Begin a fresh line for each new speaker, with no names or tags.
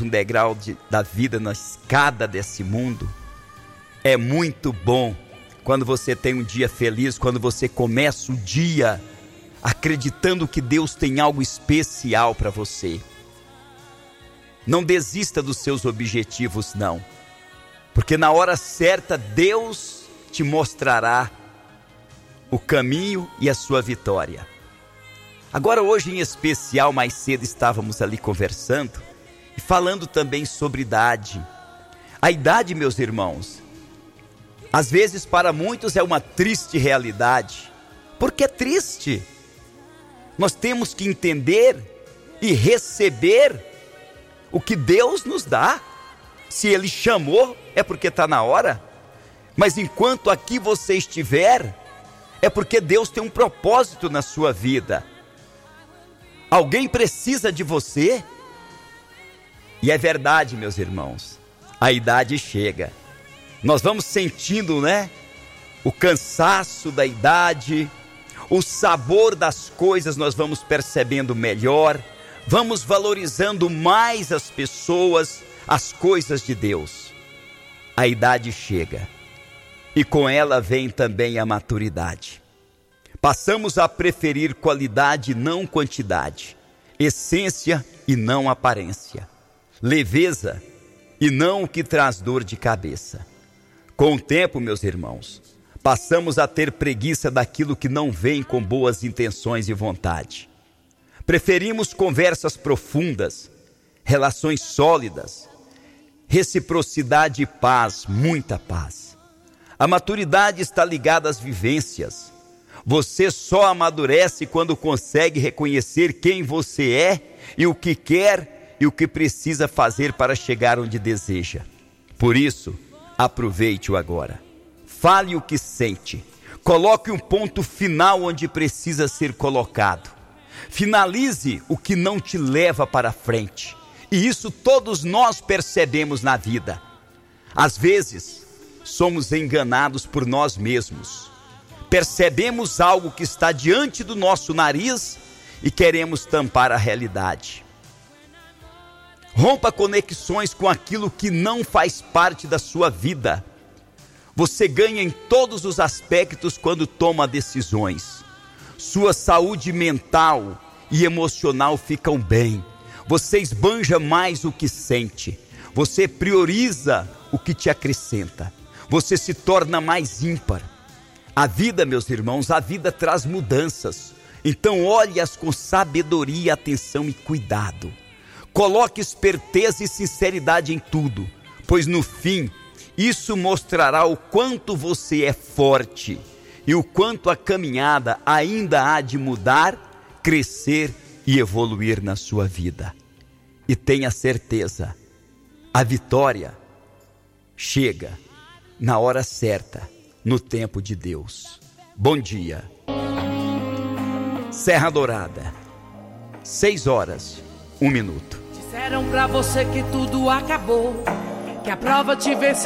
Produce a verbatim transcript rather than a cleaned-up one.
um degrau de, da vida na escada desse mundo. É muito bom quando você tem um dia feliz, quando você começa o dia acreditando que Deus tem algo especial para você. Não desista dos seus objetivos, não. Porque na hora certa, Deus te mostrará o caminho e a sua vitória. Agora, hoje em especial, mais cedo estávamos ali conversando e falando também sobre idade. A idade, meus irmãos, às vezes para muitos é uma triste realidade. Por que triste? Nós temos que entender e receber o que Deus nos dá. Se Ele chamou, é porque está na hora. Mas enquanto aqui você estiver, é porque Deus tem um propósito na sua vida. Alguém precisa de você. E é verdade, meus irmãos, a idade chega. Nós vamos sentindo, né? O cansaço da idade, o sabor das coisas nós vamos percebendo melhor, vamos valorizando mais as pessoas, as coisas de Deus. A idade chega e com ela vem também a maturidade. Passamos a preferir qualidade e não quantidade, essência e não aparência, leveza e não o que traz dor de cabeça. Com o tempo, meus irmãos, passamos a ter preguiça daquilo que não vem com boas intenções e vontade. Preferimos conversas profundas, relações sólidas, reciprocidade e paz, muita paz. A maturidade está ligada às vivências. Você só amadurece quando consegue reconhecer quem você é e o que quer e o que precisa fazer para chegar onde deseja. Por isso, aproveite-o agora. Fale o que sente. Coloque um ponto final onde precisa ser colocado. Finalize o que não te leva para frente. E isso todos nós percebemos na vida. Às vezes, somos enganados por nós mesmos. Percebemos algo que está diante do nosso nariz e queremos tampar a realidade. Rompa conexões com aquilo que não faz parte da sua vida. Você ganha em todos os aspectos quando toma decisões. Sua saúde mental e emocional ficam bem. Você esbanja mais o que sente. Você prioriza o que te acrescenta. Você se torna mais ímpar. A vida, meus irmãos, a vida traz mudanças. Então olhe-as com sabedoria, atenção e cuidado. Coloque esperteza e sinceridade em tudo, pois no fim, isso mostrará o quanto você é forte e o quanto a caminhada ainda há de mudar, crescer e evoluir na sua vida. E tenha certeza, a vitória chega na hora certa, no tempo de Deus. Bom dia. Serra Dourada, seis horas, um minuto.
Disseram pra você que tudo acabou, que a prova te venceu.